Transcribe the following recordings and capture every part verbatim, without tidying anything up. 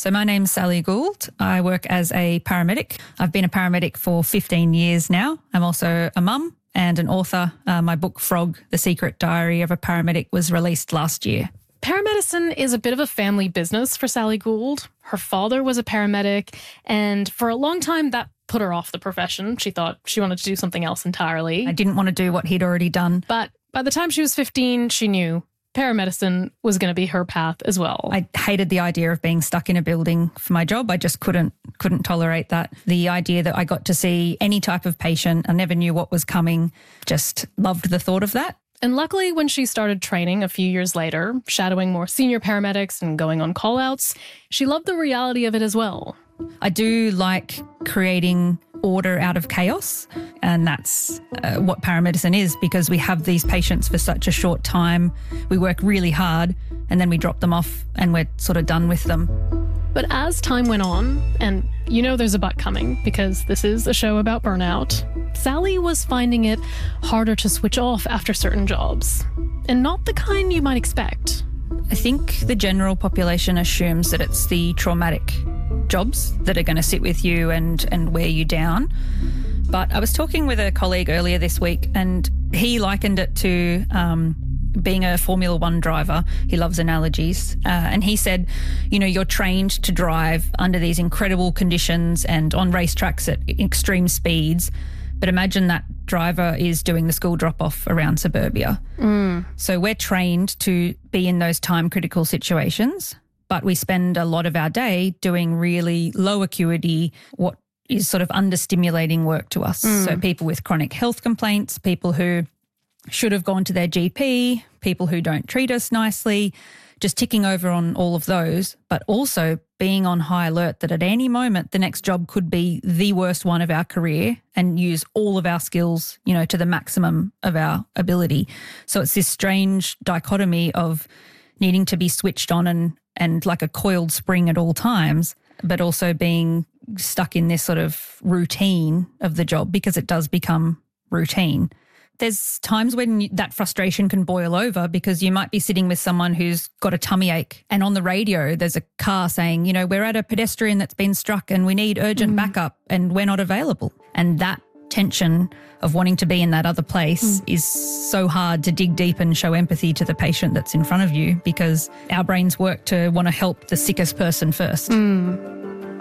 So my name's Sally Gould. I work as a paramedic. I've been a paramedic for fifteen years now. I'm also a mum and an author. Uh, my book, Frog, The Secret Diary of a Paramedic, was released last year. Paramedicine is a bit of a family business for Sally Gould. Her father was a paramedic, and for a long time that put her off the profession. She thought she wanted to do something else entirely. I didn't want to do what he'd already done. But by the time she was fifteen, she knew paramedicine was going to be her path as well. I hated the idea of being stuck in a building for my job. I just couldn't couldn't tolerate that. The idea that I got to see any type of patient, I never knew what was coming, just loved the thought of that. And luckily, when she started training a few years later, shadowing more senior paramedics and going on call-outs, she loved the reality of it as well. I do like creating order out of chaos, and that's uh, what paramedicine is, because we have these patients for such a short time. We work really hard and then we drop them off and we're sort of done with them. But as time went on, and you know there's a but coming because this is a show about burnout, Sally was finding it harder to switch off after certain jobs, and not the kind you might expect. I think the general population assumes that it's the traumatic jobs that are going to sit with you and, and wear you down. But I was talking with a colleague earlier this week, and he likened it to um, being a Formula One driver. He loves analogies. Uh, and he said, you know, you're trained to drive under these incredible conditions and on racetracks at extreme speeds. But imagine that driver is doing the school drop-off around suburbia. Mm. So we're trained to be in those time-critical situations, but we spend a lot of our day doing really low acuity, what is sort of understimulating work to us. Mm. So people with chronic health complaints, people who should have gone to their G P, people who don't treat us nicely, just ticking over on all of those, but also being on high alert that at any moment the next job could be the worst one of our career and use all of our skills, you know, to the maximum of our ability. So it's this strange dichotomy of needing to be switched on and, and like a coiled spring at all times, but also being stuck in this sort of routine of the job, because it does become routine. There's times when that frustration can boil over, because you might be sitting with someone who's got a tummy ache, and on the radio there's a car saying, you know, we're at a pedestrian that's been struck and we need urgent mm. backup and we're not available. And that tension of wanting to be in that other place mm. is so hard to dig deep and show empathy to the patient that's in front of you, because our brains work to want to help the sickest person first. Mm.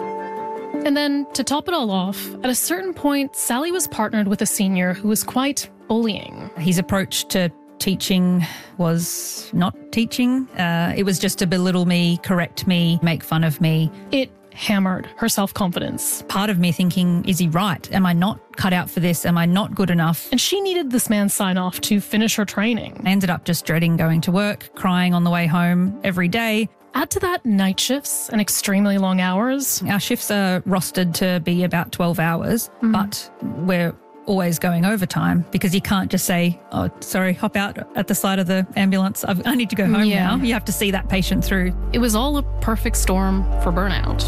And then to top it all off, at a certain point, Sally was partnered with a senior who was quite bullying. His approach to teaching was not teaching. Uh, it was just to belittle me, correct me, make fun of me. It hammered her self-confidence. Part of me thinking, is he right? Am I not cut out for this? Am I not good enough? And she needed this man's sign-off to finish her training. I ended up just dreading going to work, crying on the way home every day. Add to that night shifts and extremely long hours. Our shifts are rostered to be about twelve hours, mm. but we're always going overtime, because you can't just say, oh, sorry, hop out at the side of the ambulance. I've, I need to go home yeah. now. You have to see that patient through. It was all a perfect storm for burnout.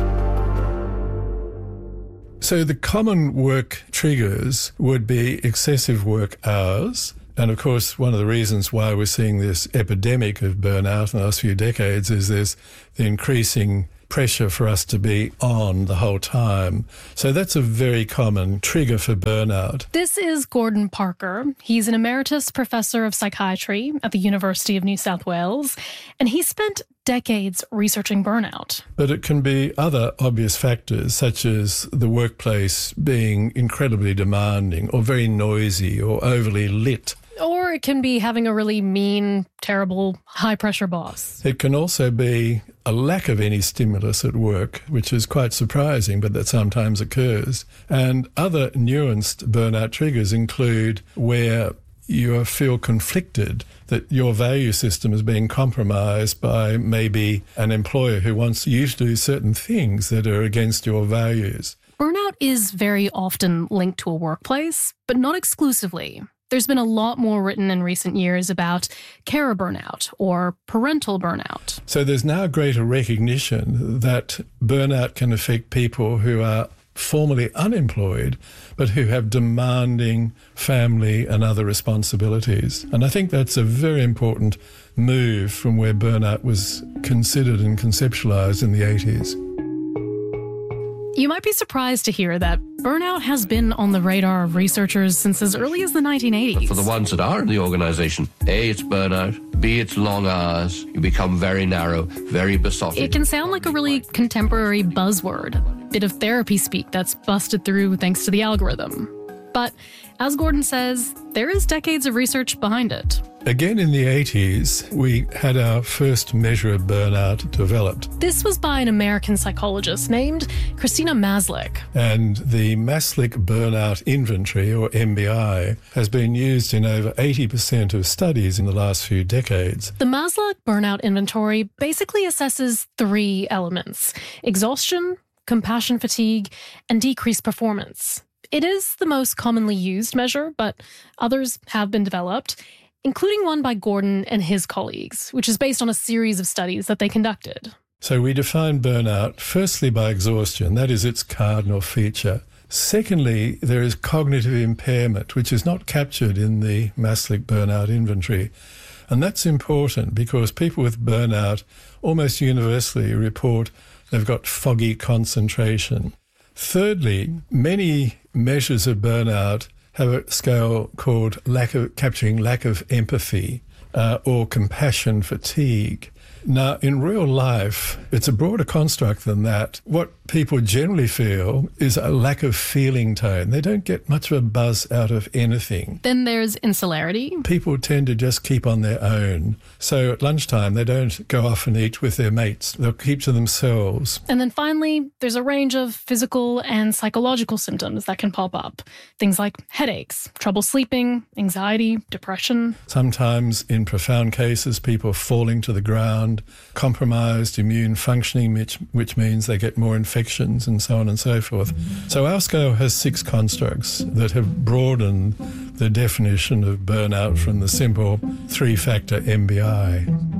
So the common work triggers would be excessive work hours. And of course, one of the reasons why we're seeing this epidemic of burnout in the last few decades is there's the increasing pressure for us to be on the whole time. So that's a very common trigger for burnout. This is Gordon Parker. He's an emeritus professor of psychiatry at the University of New South Wales, and he spent decades researching burnout. But it can be other obvious factors, such as the workplace being incredibly demanding or very noisy or overly lit. Or it can be having a really mean, terrible, high-pressure boss. It can also be a lack of any stimulus at work, which is quite surprising, but that sometimes occurs. And other nuanced burnout triggers include where you feel conflicted, that your value system is being compromised by maybe an employer who wants you to do certain things that are against your values. Burnout is very often linked to a workplace, but not exclusively. There's been a lot more written in recent years about carer burnout or parental burnout. So there's now greater recognition that burnout can affect people who are formerly unemployed, but who have demanding family and other responsibilities. And I think that's a very important move from where burnout was considered and conceptualized in the eighties. You might be surprised to hear that burnout has been on the radar of researchers since as early as the nineteen eighties. For the ones that are in the organisation, A, it's burnout, B, it's long hours, you become very narrow, very besotted. It can sound like a really contemporary buzzword, a bit of therapy speak that's busted through thanks to the algorithm. But as Gordon says, there is decades of research behind it. Again, in the eighties, we had our first measure of burnout developed. This was by an American psychologist named Christina Maslach. And the Maslach Burnout Inventory, or M B I, has been used in over eighty percent of studies in the last few decades. The Maslach Burnout Inventory basically assesses three elements: exhaustion, compassion fatigue, and decreased performance. It is the most commonly used measure, but others have been developed, including one by Gordon and his colleagues, which is based on a series of studies that they conducted. So we define burnout firstly by exhaustion, that is its cardinal feature. Secondly, there is cognitive impairment, which is not captured in the Maslach Burnout Inventory. And that's important because people with burnout almost universally report they've got foggy concentration. Thirdly, many measures of burnout have a scale called lack of capturing lack of empathy uh, or compassion fatigue. Now, in real life, it's a broader construct than that. What people generally feel is a lack of feeling tone. They don't get much of a buzz out of anything. Then there's insularity. People tend to just keep on their own. So at lunchtime, they don't go off and eat with their mates. They'll keep to themselves. And then finally, there's a range of physical and psychological symptoms that can pop up. Things like headaches, trouble sleeping, anxiety, depression. Sometimes, in profound cases, people falling to the ground, compromised immune functioning, which, which means they get more infections and so on and so forth. So our scale has six constructs that have broadened the definition of burnout from the simple three-factor M B I.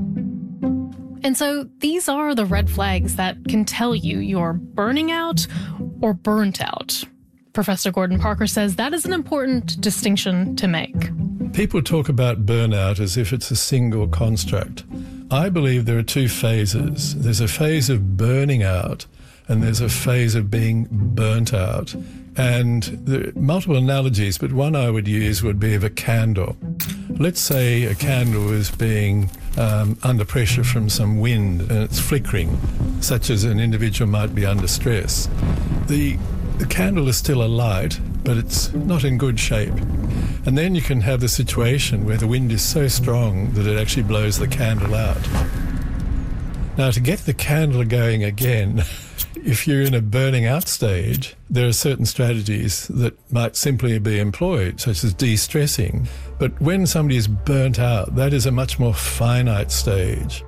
And so these are the red flags that can tell you you're burning out or burnt out. Professor Gordon Parker says that is an important distinction to make. People talk about burnout as if it's a single construct. I believe there are two phases. There's a phase of burning out and there's a phase of being burnt out. And there are multiple analogies, but one I would use would be of a candle. Let's say a candle is being um, under pressure from some wind and it's flickering, such as an individual might be under stress. The The candle is still alight, but it's not in good shape. And then you can have the situation where the wind is so strong that it actually blows the candle out. Now, to get the candle going again, if you're in a burning out stage, there are certain strategies that might simply be employed, such as de-stressing. But when somebody is burnt out, that is a much more finite stage.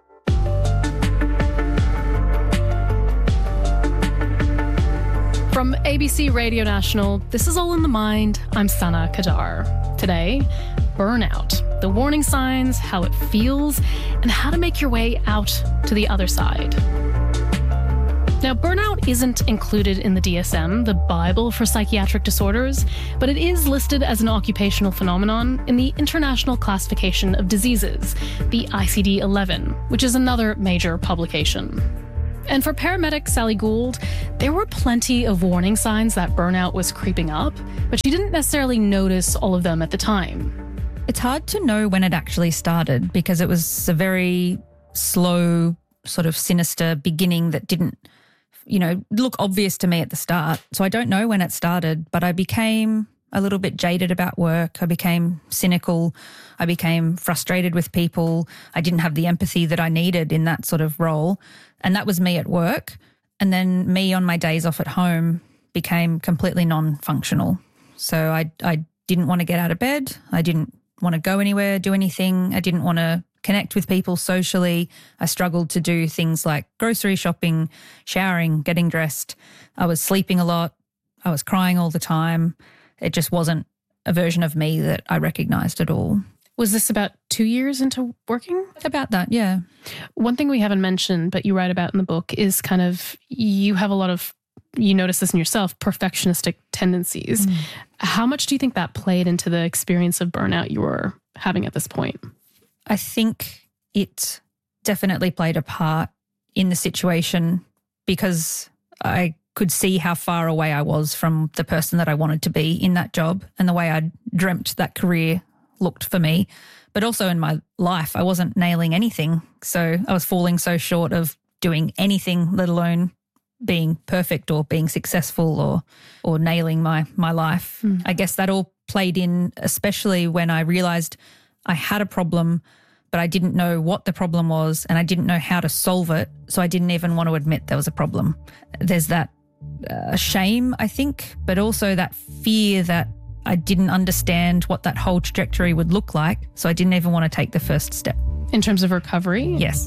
From A B C Radio National, this is All in the Mind. I'm Sana Kadar. Today, burnout, the warning signs, how it feels, and how to make your way out to the other side. Now, burnout isn't included in the D S M, the Bible for psychiatric disorders, but it is listed as an occupational phenomenon in the International Classification of Diseases, the I C D eleven, which is another major publication. And for paramedic Sally Gould, there were plenty of warning signs that burnout was creeping up, but she didn't necessarily notice all of them at the time. It's hard to know when it actually started because it was a very slow, sort of sinister beginning that didn't, you know, look obvious to me at the start. So I don't know when it started, but I became a little bit jaded about work. I became cynical. I became frustrated with people. I didn't have the empathy that I needed in that sort of role. And that was me at work. And then me on my days off at home became completely non-functional. So I, I didn't want to get out of bed. I didn't want to go anywhere, do anything. I didn't want to connect with people socially. I struggled to do things like grocery shopping, showering, getting dressed. I was sleeping a lot. I was crying all the time. It just wasn't a version of me that I recognised at all. Was this about two years into working? About that, yeah. One thing we haven't mentioned, but you write about in the book, is kind of, you have a lot of, you notice this in yourself, perfectionistic tendencies. Mm. How much do you think that played into the experience of burnout you were having at this point? I think it definitely played a part in the situation because I could see how far away I was from the person that I wanted to be in that job and the way I dreamt that career looked for me. But also in my life, I wasn't nailing anything. So I was falling so short of doing anything, let alone being perfect or being successful or or nailing my my life. Mm. I guess that all played in, especially when I realised I had a problem, but I didn't know what the problem was and I didn't know how to solve it. So I didn't even want to admit there was a problem. There's that uh, shame, I think, but also that fear that I didn't understand what that whole trajectory would look like. So I didn't even want to take the first step. In terms of recovery? Yes.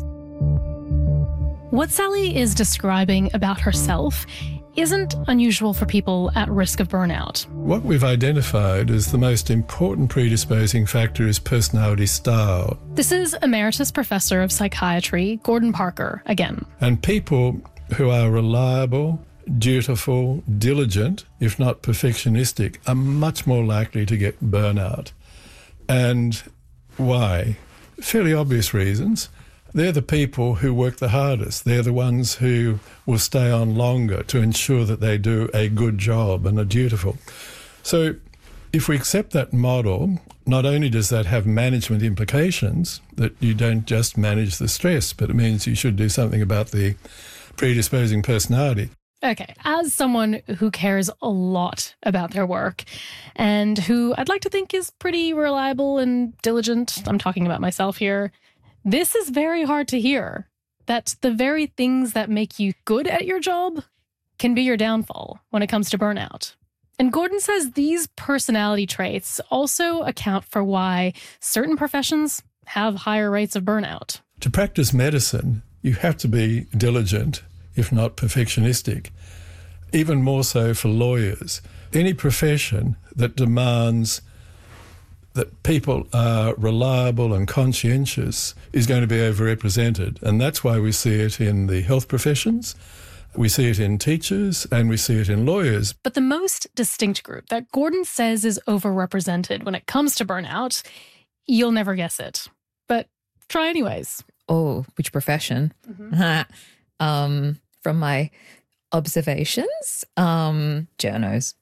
What Sally is describing about herself isn't unusual for people at risk of burnout. What we've identified as the most important predisposing factor is personality style. This is Emeritus Professor of Psychiatry, Gordon Parker, again. And people who are reliable, dutiful, diligent, if not perfectionistic, are much more likely to get burnout. And why? Fairly obvious reasons. They're the people who work the hardest. They're the ones who will stay on longer to ensure that they do a good job and are dutiful. So if we accept that model, not only does that have management implications, that you don't just manage the stress, but it means you should do something about the predisposing personality. Okay, as someone who cares a lot about their work and who I'd like to think is pretty reliable and diligent, I'm talking about myself here, this is very hard to hear, that the very things that make you good at your job can be your downfall when it comes to burnout. And Gordon says these personality traits also account for why certain professions have higher rates of burnout. To practice medicine, you have to be diligent, if not perfectionistic. Even more so for lawyers. Any profession that demands that people are reliable and conscientious is going to be overrepresented. And that's why we see it in the health professions, we see it in teachers, and we see it in lawyers. But the most distinct group that Gordon says is overrepresented when it comes to burnout, you'll never guess it. But try anyways. Oh, which profession? Mm-hmm. um, from my observations, um, journos.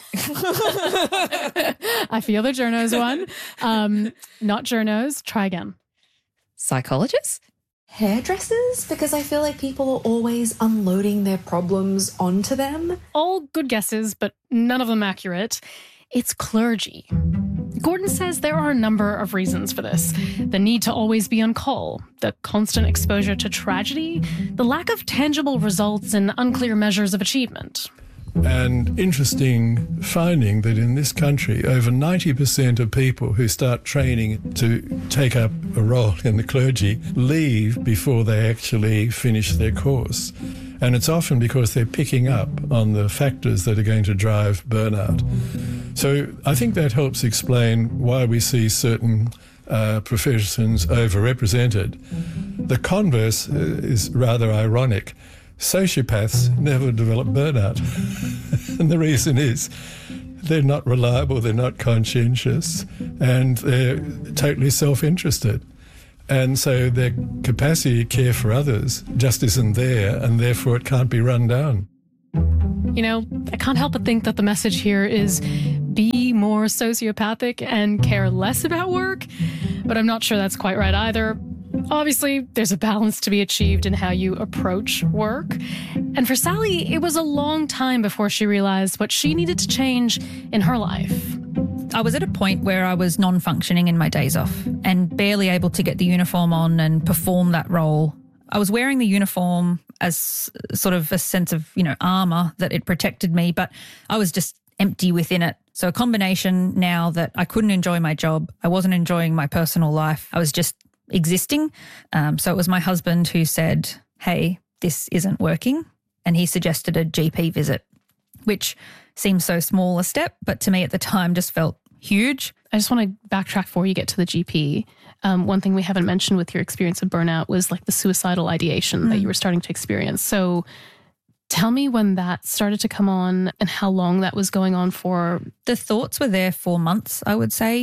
I feel the journos one. Um, not journos. Try again. Psychologists? Hairdressers, because I feel like people are always unloading their problems onto them. All good guesses, but none of them accurate. It's clergy. Gordon says there are a number of reasons for this. The need to always be on call, the constant exposure to tragedy, the lack of tangible results and unclear measures of achievement. And interesting finding that in this country, over ninety percent of people who start training to take up a role in the clergy leave before they actually finish their course. And it's often because they're picking up on the factors that are going to drive burnout. So I think that helps explain why we see certain uh, professions overrepresented. The converse is rather ironic. Sociopaths never develop burnout. And the reason is they're not reliable, they're not conscientious, and they're totally self-interested. And so their capacity to care for others just isn't there, and therefore it can't be run down. You know, I can't help but think that the message here is be more sociopathic and care less about work, but I'm not sure that's quite right either. Obviously, there's a balance to be achieved in how you approach work. And for Sally, it was a long time before she realized what she needed to change in her life. I was at a point where I was non-functioning in my days off and barely able to get the uniform on and perform that role. I was wearing the uniform as sort of a sense of, you know, armour that it protected me, but I was just empty within it. So a combination now that I couldn't enjoy my job, I wasn't enjoying my personal life, I was just existing. Um, so it was my husband who said, hey, this isn't working. And he suggested a G P visit, which seems so small a step, but to me at the time just felt huge. I just want to backtrack before you get to the G P. Um, one thing we haven't mentioned with your experience of burnout was like the suicidal ideation mm. that you were starting to experience. So tell me when that started to come on and how long that was going on for. The thoughts were there for months, I would say.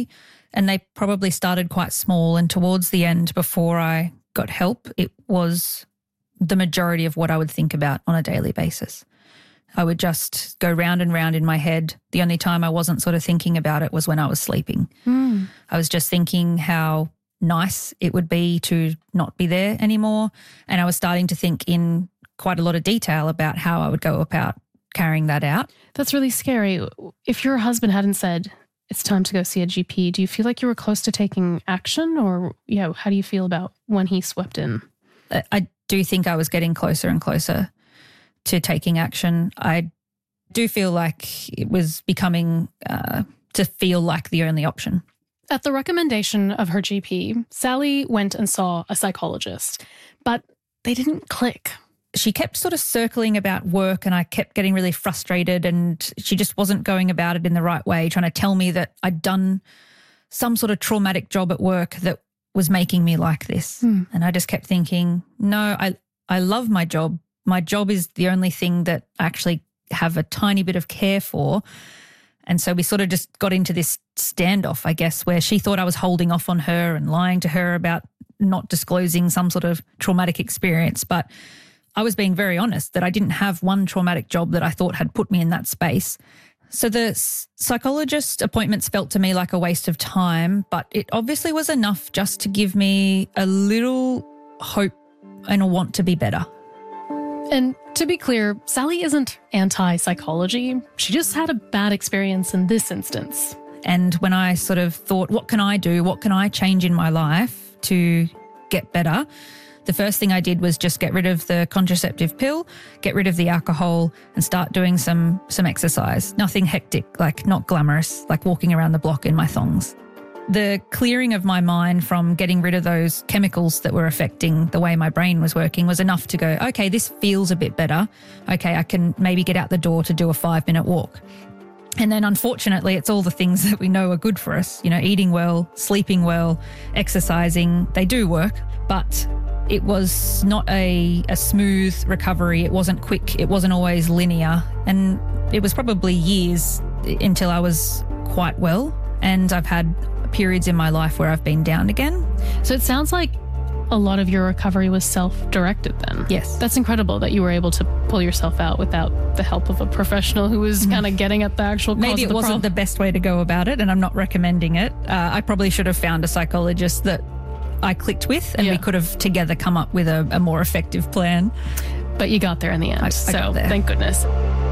And they probably started quite small, and towards the end, before I got help, it was the majority of what I would think about on a daily basis. I would just go round and round in my head. The only time I wasn't sort of thinking about it was when I was sleeping. Mm. I was just thinking how nice it would be to not be there anymore. And I was starting to think in quite a lot of detail about how I would go about carrying that out. That's really scary. If your husband hadn't said, it's time to go see a G P, do you feel like you were close to taking action, or, you know, how do you feel about when he swept in? I do think I was getting closer and closer to taking action. I do feel like it was becoming uh, to feel like the only option. At the recommendation of her G P, Sally went and saw a psychologist, but they didn't click. She kept sort of circling about work, and I kept getting really frustrated, and she just wasn't going about it in the right way, trying to tell me that I'd done some sort of traumatic job at work that was making me like this. Hmm. And I just kept thinking, no, I, I love my job. My job is the only thing that I actually have a tiny bit of care for. And so we sort of just got into this standoff, I guess, where she thought I was holding off on her and lying to her about not disclosing some sort of traumatic experience. But I was being very honest that I didn't have one traumatic job that I thought had put me in that space. So the psychologist appointments felt to me like a waste of time, but it obviously was enough just to give me a little hope and a want to be better. And to be clear, Sally isn't anti-psychology. She just had a bad experience in this instance. And when I sort of thought, what can I do? What can I change in my life to get better? The first thing I did was just get rid of the contraceptive pill, get rid of the alcohol, and start doing some some exercise. Nothing hectic, like not glamorous, like walking around the block in my thongs. The clearing of my mind from getting rid of those chemicals that were affecting the way my brain was working was enough to go, okay, this feels a bit better. Okay, I can maybe get out the door to do a five-minute walk. And then unfortunately, it's all the things that we know are good for us, you know, eating well, sleeping well, exercising, they do work, but it was not a, a smooth recovery. It wasn't quick. It wasn't always linear. And it was probably years until I was quite well. And I've had periods in my life where I've been down again. So it sounds like a lot of your recovery was self-directed then. Yes. That's incredible that you were able to pull yourself out without the help of a professional who was kind of getting at the actual cause Maybe of it the wasn't problem. the best way to go about it, and I'm not recommending it. Uh, I probably should have found a psychologist that I clicked with, and Yeah. we could have together come up with a, a more effective plan. But you got there in the end. I- I so got there. thank goodness.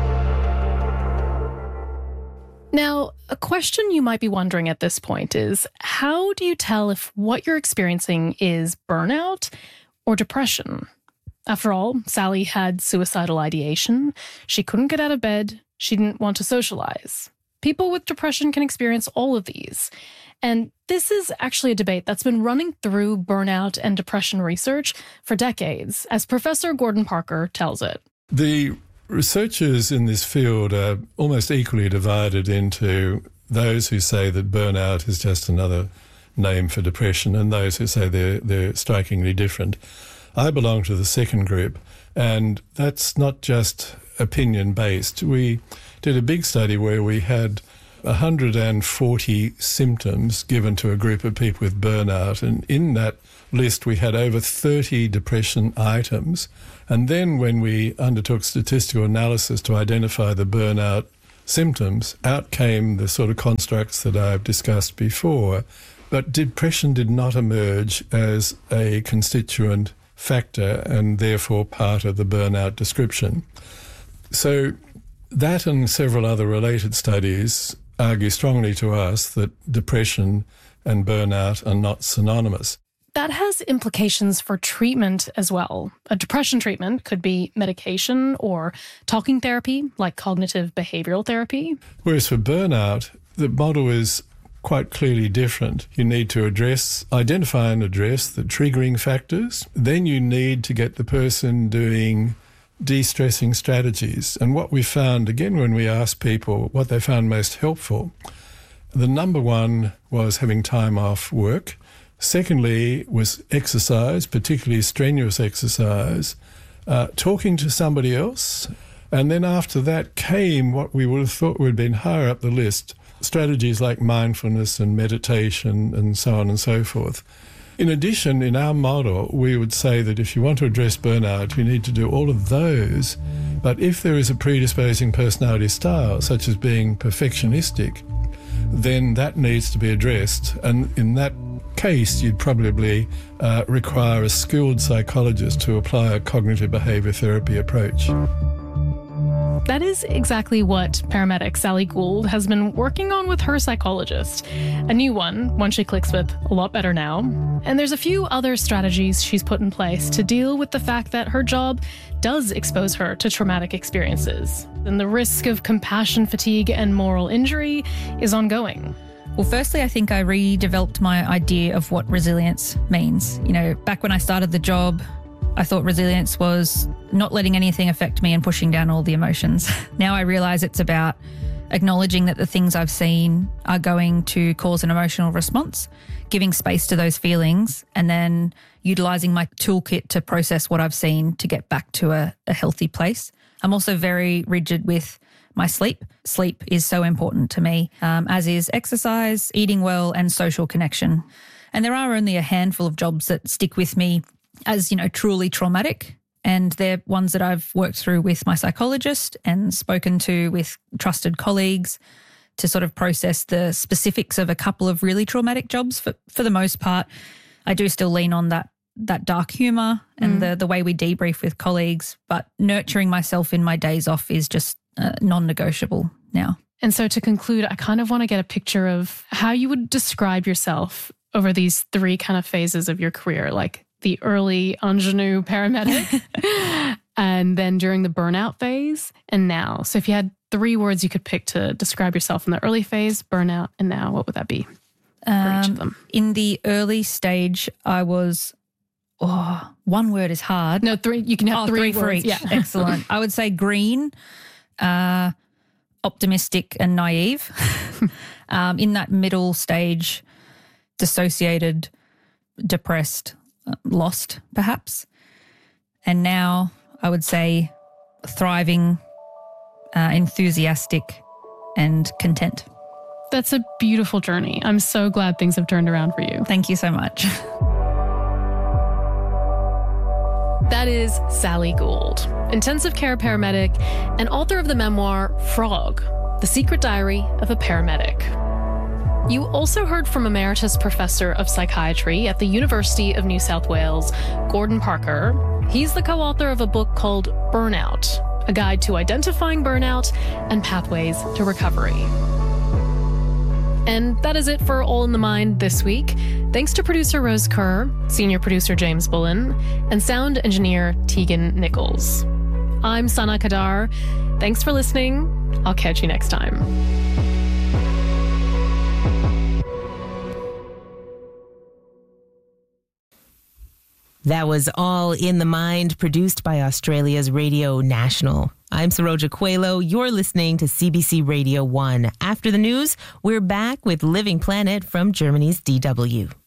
Now, a question you might be wondering at this point is, how do you tell if what you're experiencing is burnout or depression? After all, Sally had suicidal ideation. She couldn't get out of bed. She didn't want to socialize. People with depression can experience all of these. And this is actually a debate that's been running through burnout and depression research for decades, as Professor Gordon Parker tells it. The researchers in this field are almost equally divided into those who say that burnout is just another name for depression and those who say they're, they're strikingly different. I belong to the second group, and that's not just opinion-based. We did a big study where we had one hundred forty symptoms given to a group of people with burnout, and in that list we had over thirty depression items. And then when we undertook statistical analysis to identify the burnout symptoms, out came the sort of constructs that I've discussed before. But depression did not emerge as a constituent factor and therefore part of the burnout description. So that and several other related studies argue strongly to us that depression and burnout are not synonymous. That has implications for treatment as well. A depression treatment could be medication or talking therapy, like cognitive behavioral therapy. Whereas for burnout, the model is quite clearly different. You need to address, identify and address the triggering factors. Then you need to get the person doing de-stressing strategies. And what we found, again, when we asked people what they found most helpful, the number one was having time off work. Secondly was exercise, particularly strenuous exercise, uh, talking to somebody else. And then after that came what we would have thought would have been higher up the list, strategies like mindfulness and meditation and so on and so forth. In addition, in our model, we would say that if you want to address burnout, you need to do all of those. But if there is a predisposing personality style, such as being perfectionistic, then that needs to be addressed. And in that case, you'd probably uh, require a skilled psychologist to apply a cognitive behaviour therapy approach. That is exactly what paramedic Sally Gould has been working on with her psychologist. A new one, one she clicks with a lot better now. And there's a few other strategies she's put in place to deal with the fact that her job does expose her to traumatic experiences. And the risk of compassion fatigue and moral injury is ongoing. Well, firstly, I think I redeveloped my idea of what resilience means. You know, back when I started the job, I thought resilience was not letting anything affect me and pushing down all the emotions. Now I realise it's about acknowledging that the things I've seen are going to cause an emotional response, giving space to those feelings, and then utilising my toolkit to process what I've seen to get back to a, a healthy place. I'm also very rigid with my sleep. Sleep is so important to me, um, as is exercise, eating well, and social connection. And there are only a handful of jobs that stick with me as, you know, truly traumatic. And they're ones that I've worked through with my psychologist and spoken to with trusted colleagues to sort of process the specifics of a couple of really traumatic jobs. For, for the most part, I do still lean on that that dark humour and mm. the, the way we debrief with colleagues, but nurturing myself in my days off is just uh, non-negotiable now. And so to conclude, I kind of want to get a picture of how you would describe yourself over these three kind of phases of your career, like the early ingenue paramedic and then during the burnout phase and now. So if you had three words you could pick to describe yourself in the early phase, burnout, and now, what would that be for um, each of them? In the early stage, I was, oh, one word is hard. No, three. You can have oh, three, three words. for each. Yeah. Excellent. I would say green, uh, optimistic and naive. um, in that middle stage, dissociated, depressed, lost perhaps. And now I would say thriving, uh, enthusiastic and content. That's a beautiful journey. I'm so glad things have turned around for you. Thank you so much. That is Sally Gould, intensive care paramedic and author of the memoir Frog, The Secret Diary of a Paramedic. You also heard from Emeritus Professor of Psychiatry at the University of New South Wales, Gordon Parker. He's the co-author of a book called Burnout, A Guide to Identifying Burnout and Pathways to Recovery. And that is it for All in the Mind this week. Thanks to producer Rose Kerr, senior producer James Bullen, and sound engineer Tegan Nichols. I'm Sana Kadar. Thanks for listening. I'll catch you next time. That was All in the Mind, produced by Australia's Radio National. I'm Saroja Coelho. You're listening to C B C Radio one. After the news, we're back with Living Planet from Germany's D W.